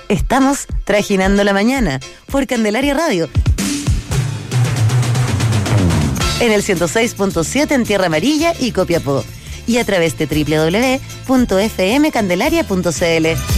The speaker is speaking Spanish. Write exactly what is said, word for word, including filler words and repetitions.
Estamos trajinando la mañana por Candelaria Radio. En el ciento seis punto siete en Tierra Amarilla y Copiapó. Y a través de doble u doble u doble u punto f m candelaria punto c l.